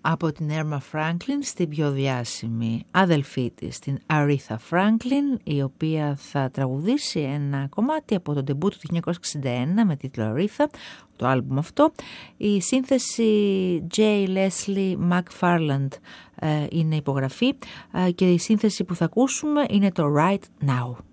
Από την Erma Franklin στην πιο διάσημη αδελφή της, την Aretha Franklin, η οποία θα τραγουδήσει ένα κομμάτι από το ντεμπού του 1961 με τίτλο Aretha, το άλμπουμ αυτό. Η σύνθεση J. Leslie McFarland είναι υπογραφή και η σύνθεση που θα ακούσουμε είναι το Right Now.